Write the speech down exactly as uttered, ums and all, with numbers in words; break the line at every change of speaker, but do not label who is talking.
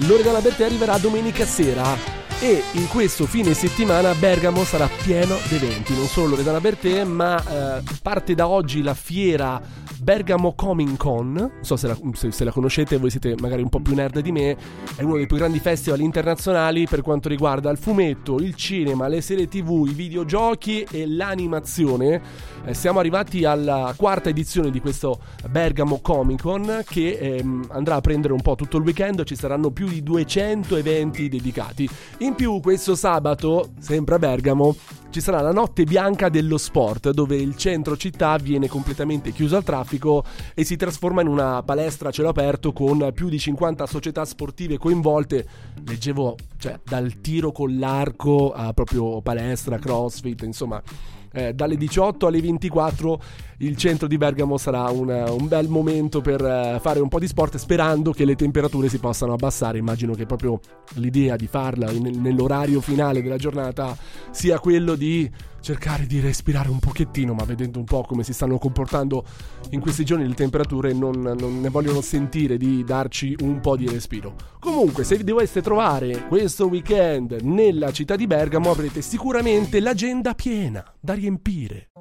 Loredana Bertè arriverà domenica sera. E in questo fine settimana Bergamo sarà pieno di eventi, non solo Loredana Bertè, ma eh, parte da oggi la fiera Bergamo Comic Con. Non so se la, se, se la conoscete, voi siete magari un po' più nerd di me. È uno dei più grandi festival internazionali per quanto riguarda il fumetto, il cinema, le serie tv, i videogiochi e l'animazione. Eh, siamo arrivati alla quarta edizione di questo Bergamo Comic Con, che ehm, andrà a prendere un po' tutto il weekend. Ci saranno più di duecento eventi dedicati. In più questo sabato, sempre a Bergamo, ci sarà la notte bianca dello sport, dove il centro città viene completamente chiuso al traffico e si trasforma in una palestra a cielo aperto con più di cinquanta società sportive coinvolte. Leggevo, cioè, dal tiro con l'arco a proprio palestra, crossfit, insomma. Eh, dalle diciotto alle ventiquattro il centro di Bergamo sarà un, un bel momento per uh, fare un po' di sport, sperando che le temperature si possano abbassare. Immagino che proprio l'idea di farla in, nell'orario finale della giornata sia quello di cercare di respirare un pochettino, ma vedendo un po' come si stanno comportando in questi giorni le temperature non, non ne vogliono sentire di darci un po' di respiro. Comunque, se vi doveste trovare questo weekend nella città di Bergamo, avrete sicuramente l'agenda piena da riempire.